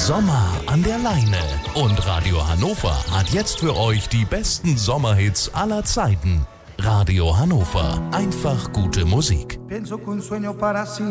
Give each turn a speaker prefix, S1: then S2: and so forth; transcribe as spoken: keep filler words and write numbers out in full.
S1: Sommer an der Leine. Und Radio Hannover hat jetzt für euch die besten Sommerhits aller Zeiten. Radio Hannover. Einfach gute Musik.